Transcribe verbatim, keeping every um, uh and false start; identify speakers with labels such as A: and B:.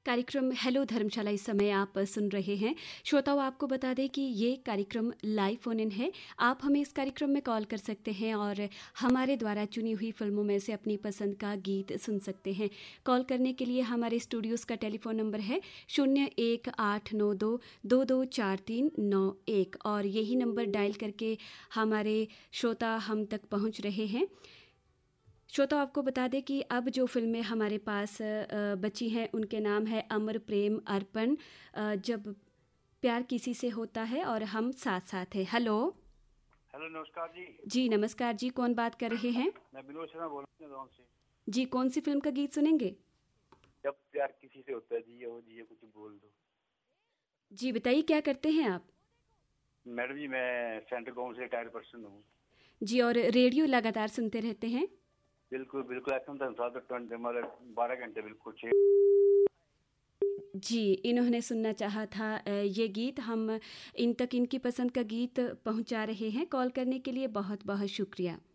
A: कार्यक्रम हेलो धर्मशाला इस समय आप सुन रहे हैं। श्रोताओं, आपको बता दें कि ये कार्यक्रम लाइव फोन इन है। आप हमें इस कार्यक्रम में कॉल कर सकते हैं और हमारे द्वारा चुनी हुई फिल्मों में से अपनी पसंद का गीत सुन सकते हैं। कॉल करने के लिए हमारे स्टूडियोज़ का टेलीफोन नंबर है शून्य एक आठ नौ दो दो दो चार तीन नौ एक और यही नंबर डायल करके हमारे श्रोता हम तक पहुंच रहे हैं। श्रोता, आपको बता दें कि अब जो फिल्में हमारे पास बची हैं उनके नाम है अमर प्रेम अर्पण, जब प्यार किसी से होता है और हम साथ साथ हैं। हेलो
B: हेलो, नमस्कार जी।
A: जी नमस्कार जी, कौन बात कर रहे हैं?
B: मैं विनोद शर्मा बोल रहा हूँ गाँव से।
A: जी, कौन सी फिल्म का गीत सुनेंगे?
B: जब प्यार किसी से होता है, जिए हो जिए कुछ बोल दो।
A: जी बताइए, क्या करते हैं आप?
B: मैडम जी, मैं सेंट्रल गाँव से रिटायर्ड पर्सन हूँ।
A: जी, और रेडियो लगातार सुनते रहते हैं?
B: बिल्कुल बिल्कुल, एकदम ट्वेंटी मतलब बारह घंटे बिल्कुल छः।
A: जी, इन्होंने सुनना चाहा था ये गीत। हम इन तक इनकी पसंद का गीत पहुंचा रहे हैं। कॉल करने के लिए बहुत बहुत शुक्रिया।